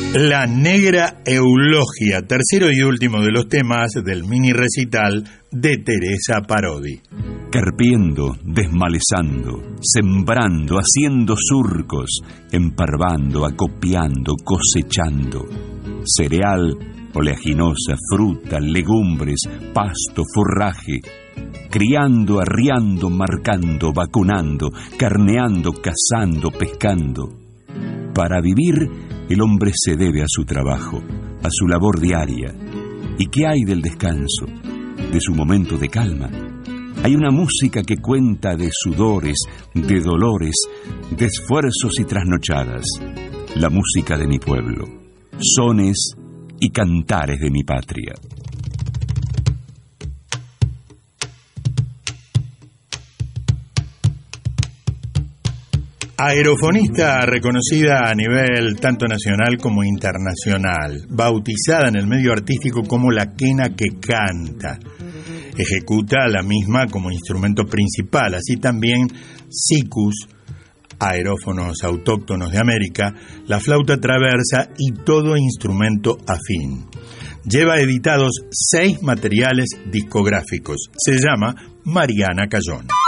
La Negra Eulogia, tercero y último de los temas del mini recital de Teresa Parodi. Carpiendo, desmalezando, sembrando, haciendo surcos, emparvando, acopiando, cosechando. Cereal, oleaginosa, fruta, legumbres, pasto, forraje. Criando, arriando, marcando, vacunando, carneando, cazando, pescando. Para vivir, el hombre se debe a su trabajo, a su labor diaria. ¿Y qué hay del descanso, de su momento de calma? Hay una música que cuenta de sudores, de dolores, de esfuerzos y trasnochadas. La música de mi pueblo, sones y cantares de mi patria. Aerofonista reconocida a nivel tanto nacional como internacional, bautizada en el medio artístico como la quena que canta. Ejecuta la misma como instrumento principal, así también sikus, aerófonos autóctonos de América, la flauta traversa y todo instrumento afín. Lleva editados 6 materiales discográficos. Se llama Mariana Cayón.